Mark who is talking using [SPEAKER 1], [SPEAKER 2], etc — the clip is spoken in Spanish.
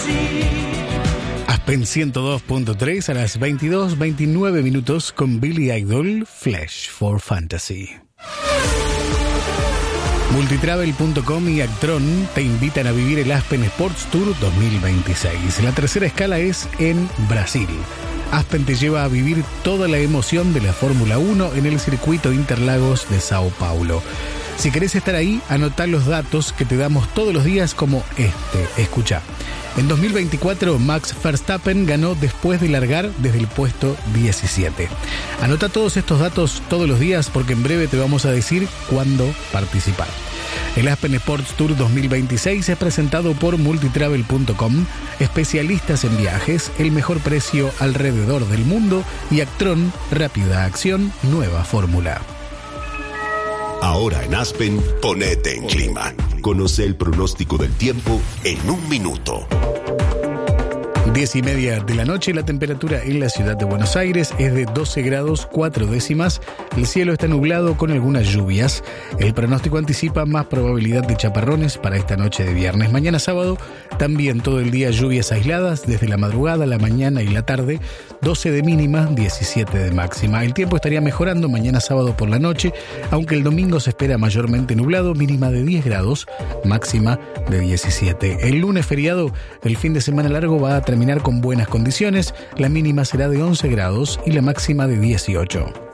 [SPEAKER 1] Aspen 102.3 a las 22:29 minutos con Billy Idol, Flash for Fantasy. Multitravel.com y Actron te invitan a vivir el Aspen Sports Tour 2026. La tercera escala es en Brasil. Aspen te lleva a vivir toda la emoción de la Fórmula 1 en el circuito Interlagos de Sao Paulo. Si querés estar ahí, anotá los datos que te damos todos los días como este. Escuchá. En 2024, Max Verstappen ganó después de largar desde el puesto 17. Anota todos estos datos todos los días porque en breve te vamos a decir cuándo participar. El Aspen Sports Tour 2026 es presentado por Multitravel.com, especialistas en viajes, el mejor precio alrededor del mundo y Actron, rápida acción, nueva fórmula.
[SPEAKER 2] Ahora en Aspen, ponete en clima. Conoce el pronóstico del tiempo en un minuto.
[SPEAKER 1] 10:30 de la noche, la temperatura en la ciudad de Buenos Aires es de 12 grados 4 décimas. El cielo está nublado con algunas lluvias. El pronóstico anticipa más probabilidad de chaparrones para esta noche de viernes. Mañana sábado, también todo el día lluvias aisladas desde la madrugada, la mañana y la tarde. 12 de mínima, 17 de máxima. El tiempo estaría mejorando mañana sábado por la noche, aunque el domingo se espera mayormente nublado, mínima de 10 grados, máxima de 17. El lunes feriado, el fin de semana largo va a terminar con buenas condiciones, la mínima será de 11 grados y la máxima de 18.